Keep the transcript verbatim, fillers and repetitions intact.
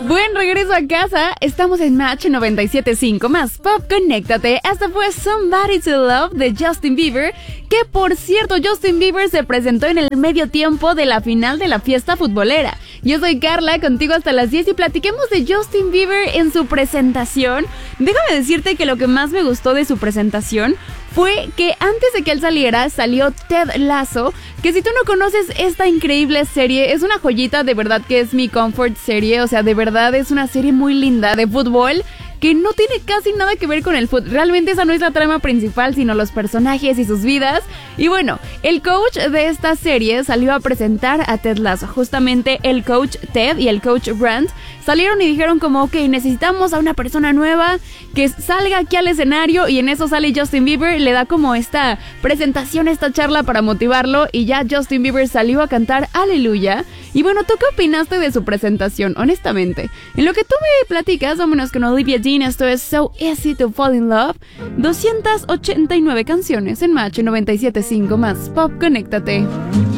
Buen regreso a casa, estamos en Match noventa y siete punto cinco más Pop, conéctate. Esta fue Somebody to Love de Justin Bieber, que por cierto Justin Bieber se presentó en el medio tiempo de la final de la fiesta futbolera. Yo soy Carla, contigo hasta las diez y platiquemos de Justin Bieber en su presentación. Déjame decirte que lo que más me gustó de su presentación fue que antes de que él saliera, salió Ted Lasso, que si tú no conoces esta increíble serie, es una joyita, de verdad que es mi comfort serie, o sea, de verdad es una serie muy linda de fútbol, que no tiene casi nada que ver con el fútbol. Realmente esa no es la trama principal, sino los personajes y sus vidas. Y bueno, el coach de esta serie salió a presentar a Ted Lasso. Justamente el coach Ted y el coach Brandt salieron y dijeron como, ok, necesitamos a una persona nueva que salga aquí al escenario, y en eso sale Justin Bieber, le da como esta presentación, esta charla para motivarlo, y ya Justin Bieber salió a cantar Aleluya. Y bueno, ¿tú qué opinaste de su presentación, honestamente? En lo que tú me platicas, vámonos con Olivia Dean, esto es So Easy to Fall in Love, doscientas ochenta y nueve canciones en Match noventa y siete punto cinco más Pop, conéctate.